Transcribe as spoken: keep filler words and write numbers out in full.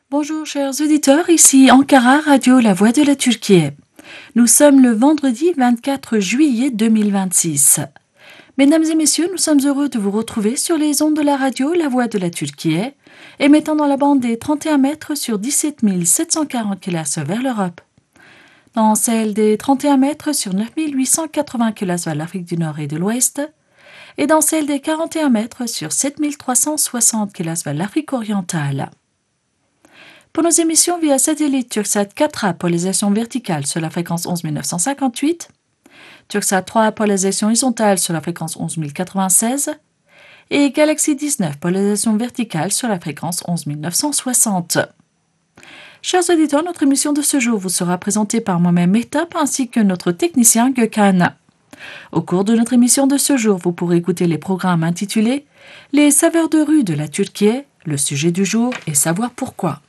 Bonjour chers auditeurs, ici Ankara Radio La Voix de la Turquie. Nous sommes le vendredi vingt-quatre juillet deux mille vingt-six. Mesdames et messieurs, nous sommes heureux de vous retrouver sur les ondes de la radio La Voix de la Turquie, émettant dans la bande des trente et un mètres sur dix-sept mille sept cent quarante kHz vers l'Europe, dans celle des trente et un mètres sur neuf mille huit cent quatre-vingts kHz vers l'Afrique du Nord et de l'Ouest, et dans celle des quarante et un mètres sur sept mille trois cent soixante kHz vers l'Afrique orientale. Pour nos émissions via satellite Turksat quatre A polarisation verticale sur la fréquence onze mille neuf cent cinquante-huit, Turksat trois A polarisation horizontale sur la fréquence onze mille quatre-vingt-seize et Galaxy dix-neuf polarisation verticale sur la fréquence onze mille neuf cent soixante. Chers auditeurs, notre émission de ce jour vous sera présentée par moi-même Mehtap ainsi que notre technicien Gökhan. Au cours de notre émission de ce jour, vous pourrez écouter les programmes intitulés « Les saveurs de rue de la Turquie », le sujet du jour et savoir pourquoi.